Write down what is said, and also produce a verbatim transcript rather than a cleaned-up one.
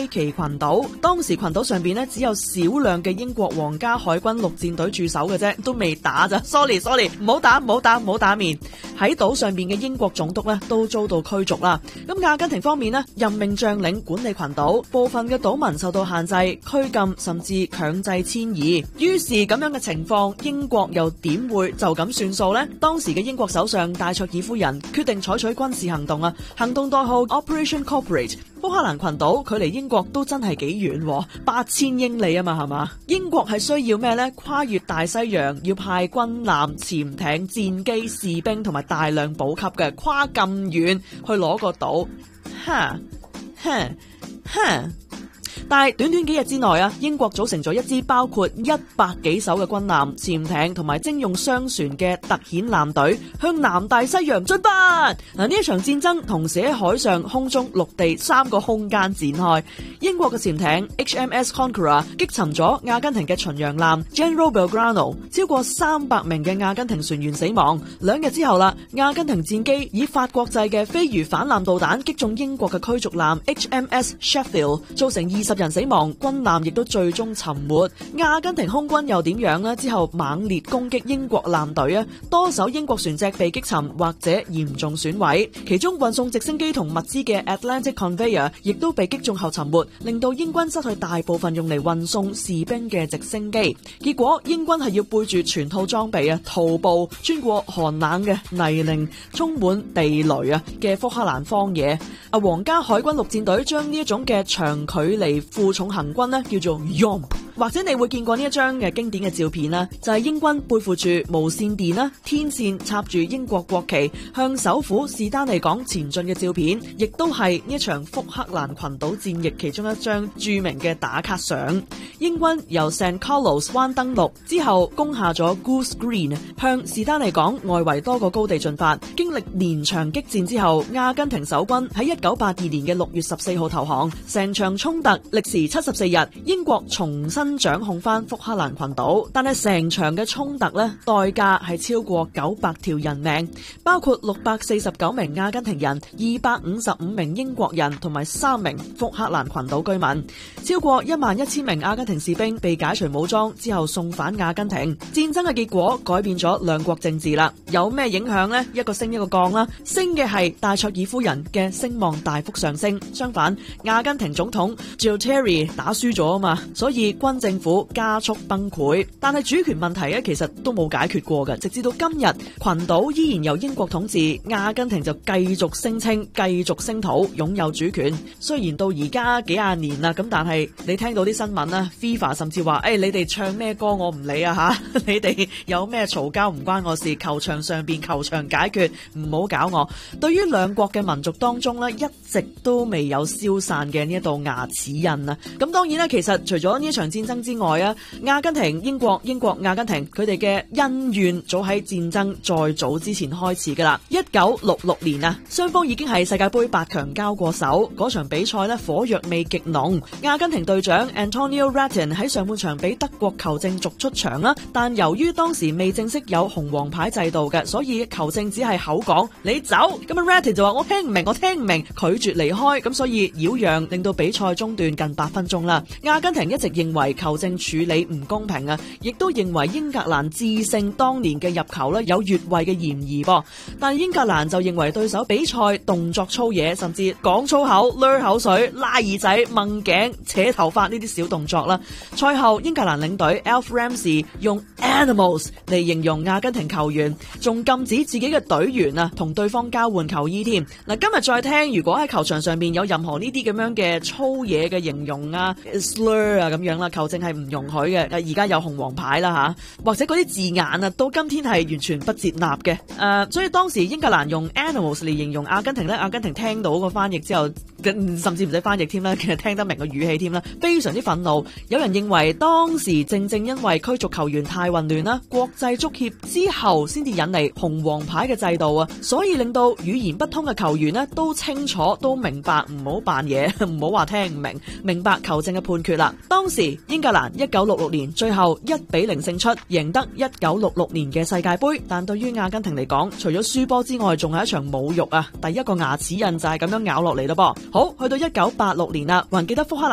基奇群島。當時群島上邊呢，只有少量嘅英國皇家海軍陸戰隊駐守嘅啫，都未打咋。Sorry Sorry， 唔好打唔好打唔好打面。喺島上邊嘅英國總督呢，都遭到驅逐啦。咁阿根廷方面呢，任命將領管理群島，部分嘅島民受到限制、拘禁甚至強制遷移。於是咁樣嘅情況，英國又點會就咁算數呢？當時嘅英國首相戴卓爾夫人決定採取軍事行動啊，行動代號 Operation Cooperate。福克蘭群島距離英國都真係幾遠，八千英里啊嘛，係嘛？英國係需要咩呢？跨越大西洋，要派軍艦、潛艇、戰機、士兵同埋大量補給嘅，跨咁遠去攞個島，哈，哈，哈。但係短短幾日之內啊，英國組成咗一支包括一百幾艘嘅軍艦、潛艇同埋徵用商船嘅特遣艦隊，向南大西洋進發。嗱，呢一場戰爭同時喺海上、空中、陸地三個空間展開。英國嘅潛艇 H M S Conqueror 擊沉咗阿根廷嘅巡洋艦 General Belgrano， 超過三百名嘅阿根廷船員死亡。兩日之後啦，阿根廷戰機以法國製嘅飛魚反艦導彈擊中英國嘅驅逐艦 H M S Sheffield， 造成二十人死亡，軍艦亦都最終沉沒。阿根廷空軍又點樣呢？之後猛烈攻擊英國艦隊啊，多艘英國船隻被擊沉或者嚴重損毀，其中運送直升機同物資嘅 Atlantic Conveyor 亦都被擊中後沉沒，令到英軍失去大部分用嚟運送士兵嘅直升機。結果英軍係要背住全套裝備啊，徒步穿過寒冷嘅泥濘、充滿地雷啊嘅福克蘭荒野。啊，皇家海軍陸戰隊將呢一種嘅長距離負重行軍呢叫做 Yomp， 或者你會見過呢一張嘅經典嘅照片啦，就係英軍背負住無線電啦，天線插住英國國旗向首府士丹利港前進嘅照片，亦都係呢一場福克蘭群島戰役其中一張著名嘅打卡相。英軍由 San Carlos 灣登陸之後，攻下咗 Goose Green， 向士丹利港外圍多個高地進發。經歷連場激戰之後，阿根廷守軍喺一九八二年嘅六月十四號投降。成場衝突歷時七十四日，英國重新掌控翻福克蘭群島，但係成場嘅衝突呢，代價係超過九百條人命，包括六百四十九名阿根廷人、二百五十五名英國人同埋三名福克蘭群島居民，超過一萬一千名阿根廷士兵被解除武裝之後送返阿根廷。戰爭嘅結果改變咗兩國政治啦，有咩影響呢？一個升一個降啦，升嘅係戴卓爾夫人嘅聲望大幅上升，相反阿根廷總統 Gilteri 打輸咗啊嘛，所以軍政府加速崩潰。但係主權問題咧，其實都冇解決過嘅，直至到今日，群島依然由英國統治，阿根廷就繼續聲稱繼續聲討擁有主權。雖然到而家幾廿年啦，咁但係你聽到啲新聞啦 FIFA 甚至話誒、哎，你哋唱咩歌我唔理啊吓，你哋有咩嘈交唔關我事，球場上邊球場解決，唔好搞我。對於兩國嘅民族當中咧，一直都未有消散嘅呢一道牙齒印啊。咁當然啦，其實除咗呢一場戰爭之外啊，阿根廷、英國、英國、阿根廷佢哋嘅恩怨早喺戰爭再早之前開始噶啦。一九六六年啊，雙方已經係世界盃八強交過手，嗰場比賽咧火藥味極濃。阿根廷隊長 Antonio Ratin 喺上半場俾德國球證逐出場啦，但由於當時未正式有紅黃牌制度嘅，所以球證只係口講你走，咁啊 Ratin 就話我聽唔明，我聽唔明，拒絕離開，咁所以擾攘令到比賽中斷近八分鐘啦。阿根廷一直認為球證處理唔公平啊，亦都認為英格蘭致勝當年嘅入球咧有越位嘅嫌疑噃。但英格蘭就認為對手比賽動作粗野，甚至講粗口、掠口水、拉耳仔、掹頸、扯頭髮呢啲小動作啦。賽後英格蘭領隊 Alf Ramsey 用 animals 嚟形容阿根廷球員，仲禁止自己嘅隊員啊同對方交換球衣添。嗱，今日再聽，如果喺球場上面有任何呢啲咁樣嘅粗野嘅形容啊 slur 啊咁樣啦，球證係唔容許嘅。而家有紅黃牌啦吓，或者嗰啲字眼啊，到今天係完全不接納嘅。誒、呃，所以當時英格蘭用 animals 嚟形容阿根廷咧，阿根廷聽到個翻譯之後，甚至唔使翻譯添啦，其實聽得明個語氣添啦，非常之憤怒。有人認為當時正正因為驅逐球員太混亂啦，國際足協之後先至引嚟紅黃牌嘅制度啊，所以令到語言不通嘅球員呢都清楚都明白，唔好扮嘢，唔好話聽唔明，明白球證嘅判決啦。當時英格蘭一九六六年最後一比零勝出，贏得一九六六年嘅世界盃，但對於阿根廷嚟講，除咗輸波之外，仲係一場侮辱啊！第一個牙齒印就係咁樣咬落嚟咯噃。好，去到一九八六年啦，還記得福克蘭